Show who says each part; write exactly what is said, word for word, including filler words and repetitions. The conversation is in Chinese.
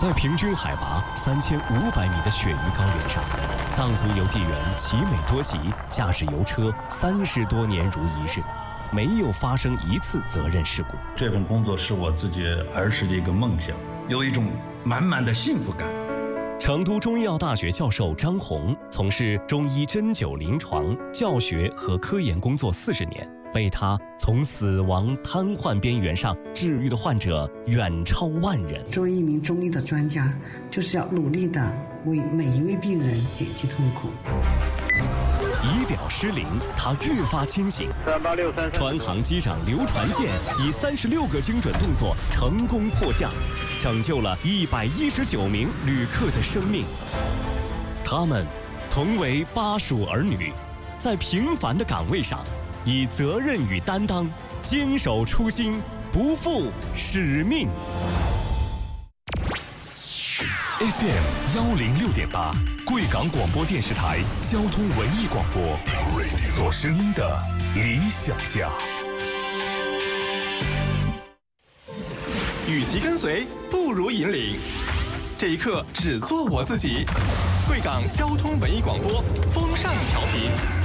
Speaker 1: 在平均海拔三千五百米的雪域高原上，藏族邮递员齐美多吉驾驶邮车三十多年如一日，没有发生一次责任事故。
Speaker 2: 这份工作是我自己儿时的一个梦想，有一种满满的幸福感。
Speaker 1: 成都中医药大学教授张红从事中医针灸临床教学和科研工作四十年，为他从死亡瘫痪边缘上治愈的患者远超万人。
Speaker 3: 作为一名中医的专家，就是要努力的为每一位病人减轻痛苦。
Speaker 1: 仪表失灵，他愈发清醒。川航机长刘传健以三十六个精准动作成功迫降，拯救了一百一十九名旅客的生命。他们同为巴蜀儿女，在平凡的岗位上，以责任与担当，坚守初心，不负使命。
Speaker 4: F M 幺零六点八，贵港广播电视台交通文艺广播，做声音的理想家。
Speaker 5: 与其跟随，不如引领。这一刻，只做我自己。贵港交通文艺广播，风尚调频。